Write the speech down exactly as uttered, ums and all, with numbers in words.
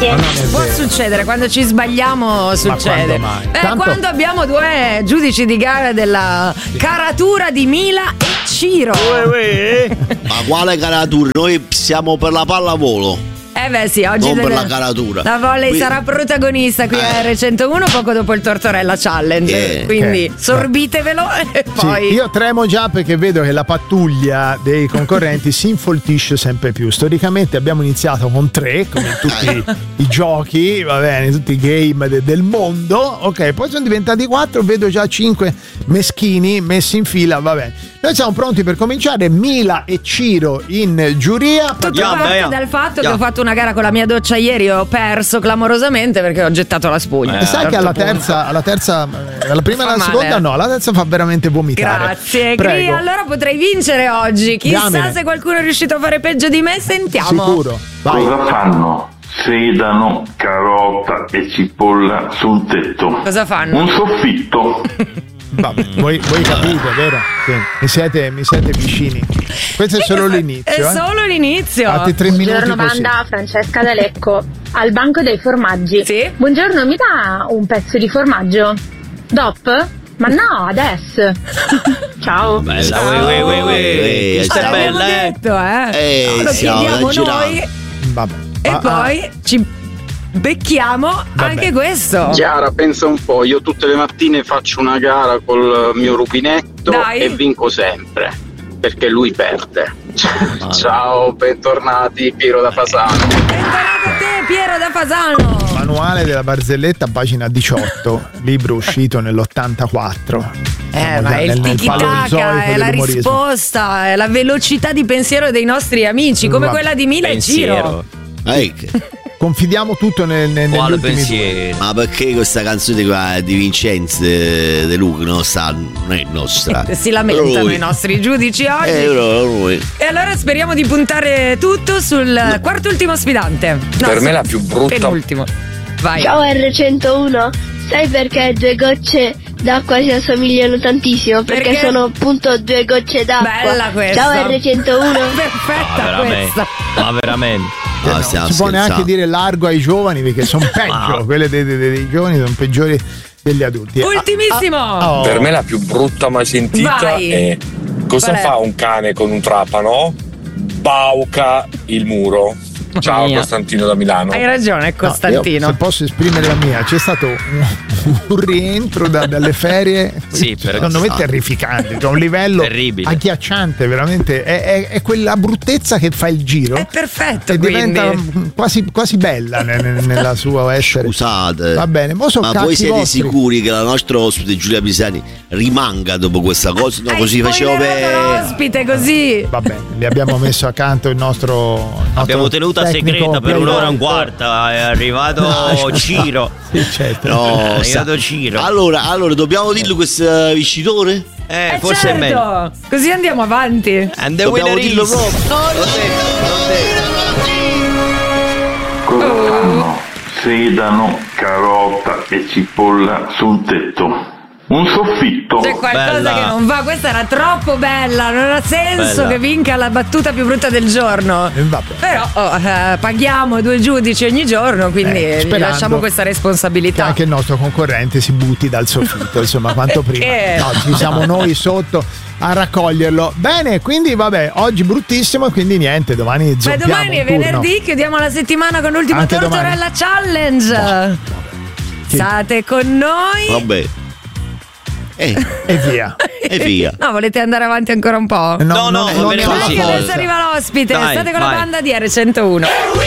Grazie. Può succedere, quando ci sbagliamo succede. Ma quando mai? Eh, Tanto- quando abbiamo due giudici di gara della caratura di Mila e Ciro. Ma quale caratura? Noi siamo per la pallavolo. Eh beh sì, oggi Non per deve- la caratura. la volley Qui- sarà protagonista qui a Eh. R centouno poco dopo il Tortorella Challenge. Eh. Quindi Eh. sorbitevelo e Sì, poi. io tremo già perché vedo che la pattuglia dei concorrenti si infoltisce sempre più. Storicamente abbiamo iniziato con tre, come in tutti i giochi, va bene, tutti i game de- del mondo. Ok, poi sono diventati quattro, vedo già cinque meschini messi in fila, va bene. Noi siamo pronti per cominciare. Mila e Ciro in giuria. Tutto Yeah, parte yeah. dal fatto Yeah. che ho fatto una gara con la mia doccia ieri e ho perso clamorosamente perché ho gettato la spugna. E sai A un che alla certo punto. terza, alla terza, eh, alla prima e Fa alla male. seconda no, alla terza fa veramente vomitare. Grazie, Prego. Gri, allora potrei vincere oggi. Chissà Diamine. se qualcuno è riuscito a fare peggio di me, sentiamo. Sicuro. Vai. Cosa fanno? Sedano, carota e cipolla su un tetto. Cosa fanno? Un soffitto. Vabbè, voi, voi capite, vero? Sì. Mi siete, mi siete vicini. Questo è solo l'inizio. È eh. solo l'inizio. Fate tre minuti Buongiorno così. banda, Francesca da Lecco, al banco dei formaggi. Sì? Buongiorno, mi dà un pezzo di formaggio? Dop? Ma no, adesso. Ciao. Bella, ue, ue, ue, ue. Eh, Questa è ciao. L'abbiamo bella, eh. detto, eh. Eh, Lo siamo chiediamo da girare. noi Vabbè. e Ah, poi ci becchiamo anche questo. Chiara, pensa un po', io tutte le mattine faccio una gara col mio rubinetto Dai. e vinco sempre, perché lui perde. Ciao, bentornati, Piero da Fasano. Bentornato a te, Piero da Fasano. ah, Manuale della barzelletta, pagina diciotto, libro uscito nell'ottantaquattro. Eh, Siamo ma già è il nel- nel tiki-taka, paleozoico è la dell'umorismo. risposta, è la velocità di pensiero dei nostri amici, come Va. quella di Mila e Ciro. Pensiero. Eh, che- Confidiamo tutto nel, nel, negli Quale ultimi due. pensiero? Ma perché questa canzone qua di Vincenzo De, De Luca non, sta, non è nostra? Si lamentano Lui. i nostri giudici oggi. Eh, però lui. E allora speriamo di puntare tutto sul quarto ultimo sfidante. No, Per me sul la più brutta- penultimo. Vai. Ciao R centouno, sai perché due gocce d'acqua si assomigliano tantissimo? Perché, Perché? sono appunto due gocce d'acqua. Bella questa. Ciao R centouno. Perfetta Ma veramente. questa. Ma veramente. No, Non stiamo si può neanche scherzando. dire largo ai giovani perché sono peggio, quelle dei, dei- dei giovani sono peggiori degli adulti. Ultimissimo. Ah, ah, oh. Per me la più brutta mai sentita Vai. è cosa Qual è? fa un cane con un trapano? Bauca il muro. Ciao mia. Costantino da Milano. Hai ragione, No, Costantino. io, se posso esprimere la mia, c'è stato un, un rientro da- dalle ferie, Sì, però- secondo me terrificante, cioè un livello Terribile. agghiacciante, veramente. È, è- è quella bruttezza che fa il giro È perfetto, e quindi. diventa quasi, quasi bella ne- ne- nella sua essere. Scusate, Va bene, mo sono ma cazzi voi siete vostri. sicuri che la nostra ospite Giulia Pisani rimanga dopo questa cosa? No, Hai così facevo spoilerato per. l'ospite così. Va bene, vi abbiamo messo accanto il nostro, il nostro Abbiamo tenuta tecnico segreta per un'ora e un player. quarto. È arrivato No, Ciro. Sì, certo. No, È arrivato sa- Ciro. Allora, allora, dobbiamo dirlo questo vincitore? Eh, Eh, forse è meglio. certo. Così andiamo avanti. And the Dobbiamo winner dirlo is. proprio. L'ho detto, l'ho detto. Cosa fanno? Sedano, carota e cipolla su un tetto. Un soffitto. C'è qualcosa Bella. che non va, questa era troppo bella, non ha senso Bella. che vinca la battuta più brutta del giorno. Eh, vabbè. Però oh, eh, paghiamo due giudici ogni giorno, quindi Eh, gli sperando lasciamo questa che responsabilità. anche il nostro concorrente si butti dal soffitto, insomma, quanto prima. Perché? No, ci siamo noi sotto a raccoglierlo. Bene, quindi vabbè, oggi bruttissimo, quindi niente, domani Ma zoppiamo domani è un turno. venerdì, chiudiamo la settimana con l'ultimo Anche domani. Tortorella Challenge. Sì. State con noi. Vabbè. Eh, E via. e via. No, volete andare avanti ancora un po'? No, no, va non bene ne ho la così. Adesso forza. arriva l'ospite, Dai, state con la vai. banda di R centouno.